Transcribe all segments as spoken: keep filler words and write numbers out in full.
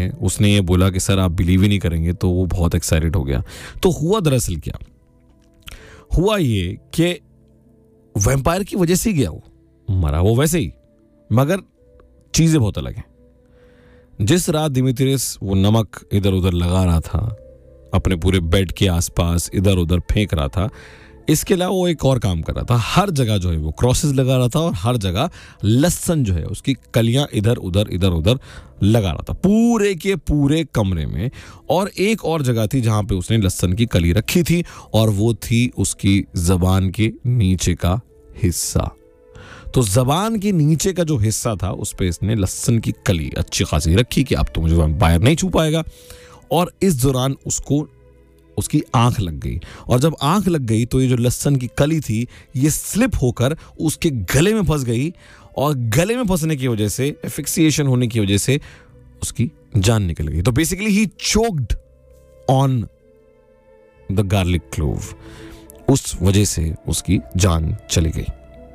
उसने ये बोला कि सर आप बिलीव ही नहीं करेंगे, तो वो बहुत एक्साइटेड हो गया। तो हुआ दरअसल क्या हुआ, ये कि वैम्पायर की वजह से ही गया, वो मरा वो वैसे ही, मगर चीजें बहुत अलग हैं। जिस रात दिमित्रियस वो नमक इधर उधर लगा रहा था, अपने पूरे बेड के आसपास इधर उधर फेंक रहा था, इसके अलावा वो एक और काम कर रहा था। हर जगह जो है वो क्रॉसेस लगा रहा था और हर जगह लहसुन जो है उसकी कलियां इधर उधर इधर उधर लगा रहा था पूरे के पूरे कमरे में। और एक और जगह थी जहां पे उसने लहसुन की कली रखी थी, और वो थी उसकी जबान के नीचे का हिस्सा। तो जबान के नीचे का जो हिस्सा था उस पे इसने लहसुन की कली अच्छी खासी रखी कि अब तो मुझे वैम्पायर नहीं छू पाएगा। और इस दौरान उसको उसकी आंख लग गई, और जब आंख लग गई तो ये जो लहसुन की कली थी ये स्लिप होकर उसके गले में फंस गई, और गले में फंसने की वजह से, एफिक्सिएशन होने की वजह से उसकी जान निकल गई। तो basically he choked on the garlic clove, उस वजह से उसकी जान चली गई।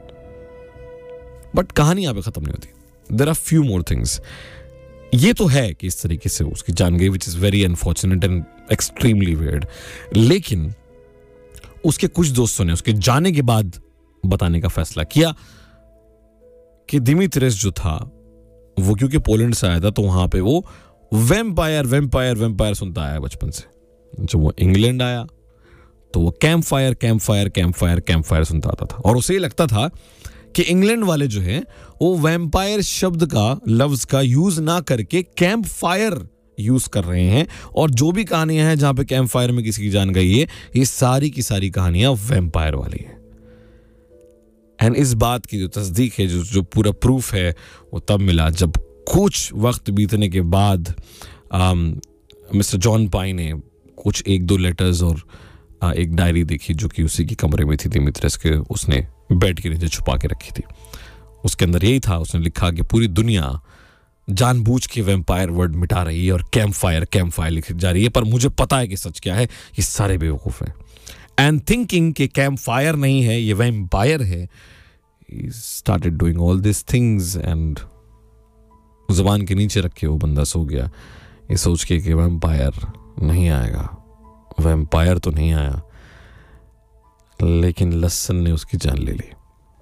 बट कहानी यहां पे खत्म नहीं होती। There are few more things. ये तो है कि इस तरीके से उसकी जान गई, which is very unfortunate and extremely weird. लेकिन उसके कुछ दोस्तों ने उसके जाने के बाद बताने का फैसला किया कि दिमित्रियस जो था वो क्योंकि पोलैंड से आया था, तो वहां पे वो वैम्पायर वैम्पायर वैम्पायर सुनता आया बचपन से। जब वो इंग्लैंड आया तो वो camp fire camp fire camp fire camp fire सुनता आता था, और उसे ये लगता था कि इंग्लैंड वाले जो हैं वो वैम्पायर शब्द का, लफ्ज का यूज ना करके कैंप फायर यूज कर रहे हैं, और जो भी कहानियां हैं जहां पे कैंप फायर में किसी की जान गई है, ये सारी की सारी कहानियां वैम्पायर वाली हैं। एंड इस बात की जो तस्दीक है, जो जो पूरा प्रूफ है, वो तब मिला जब कुछ वक्त बीतने के बाद मिस्टर जॉन पाई ने कुछ एक दो लेटर्स और आ, एक डायरी देखी जो कि उसी के कमरे में थी, दिमित्रियस के, उसने बेड के नीचे छुपा के रखी थी। उसके अंदर यही था, उसने लिखा कि पूरी दुनिया जानबूझ के वैम्पायर वर्ड मिटा रही है और कैंप फायर कैंप फायर लिखी जा रही है, पर मुझे पता है कि सच क्या है, ये सारे बेवकूफ हैं। एंड थिंकिंग कि कैंप फायर नहीं है, ये वैम्पायर है, he started doing all this things. And जुबान के नीचे रखे वो बंदा सो गया, ये सोच के कि वैम्पायर नहीं आएगा, वैम्पायर तो नहीं आया, लेकिन लहसुन ने उसकी जान ले ली।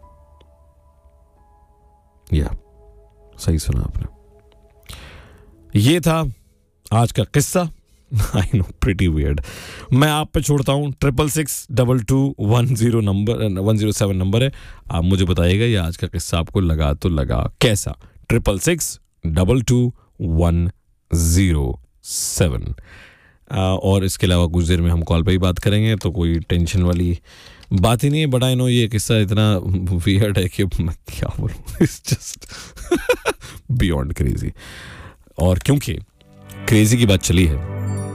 या सही सुना आपने। ये था आज का किस्सा। I know, pretty weird. मैं आप पे छोड़ता हूँ, triple six double two one zero number one zero seven number है। आप मुझे बताइएगा ये आज का किस्सा आपको लगा तो लगा कैसा। Triple six double two one zero seven. और इसके अलावा कुछ देर में हम कॉल पे ही बात करेंगे, तो कोई टेंशन वाली बात ही नहीं है। बट आई नो ये किस्सा इतना वियर्ड है कि मैं क्या बोलूं, इट्स जस्ट बियॉन्ड क्रेजी। और क्योंकि क्रेजी की बात चली है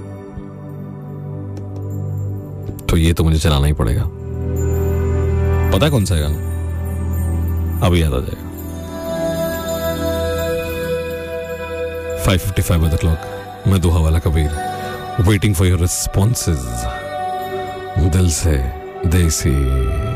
तो ये तो मुझे चलाना ही पड़ेगा। पता है कौन सा है गाना? अभी याद आ जाएगा। Five fifty five by the clock. मैं दुहा वाला Kabir, waiting for your responses. दिल से देसी।